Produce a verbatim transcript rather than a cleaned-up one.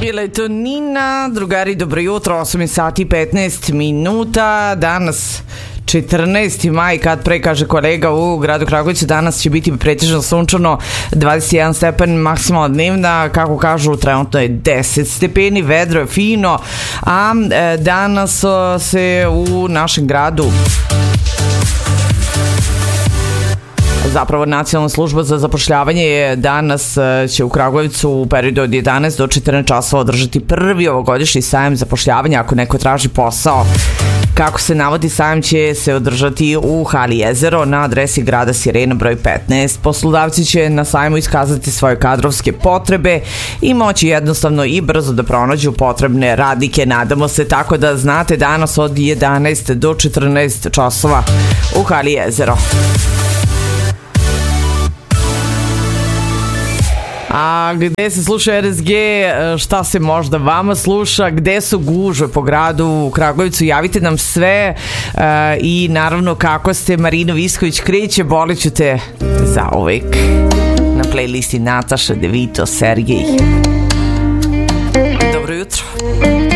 Bila je to Nina, drugari, dobro jutro, osam je sati i petnaest minuta, danas četrnaesti maj, kad pre kaže kolega u gradu Kragujevcu, danas će biti pretežno sunčano, dvadeset jedan stepen maksimalna dnevna, kako kažu trenutno je deset stepeni, vedro je fino, a e, danas o, se u našem gradu zapravo Nacionalna služba za zapošljavanje je danas će u Kragujevcu u periodu od jedanaest do četrnaest časova održati prvi ovogodišnji sajam zapošljavanja ako neko traži posao. Kako se navodi, sajam će se održati u hali Jezero na adresi grada Sirena broj petnaest. Poslodavci će na sajmu iskazati svoje kadrovske potrebe i moći jednostavno i brzo da pronađu potrebne radnike. Nadamo se, tako da znate, danas od jedanaest do četrnaest časova u hali Jezero. A gde se sluša R S G, šta se možda vama sluša, gde su gužve po gradu u Kragujevcu, javite nam sve uh, i naravno kako ste. Marina Visković kreće, bolit ću te zauvek na playlisti Nataša, Devito, Sergej. Dobro jutro.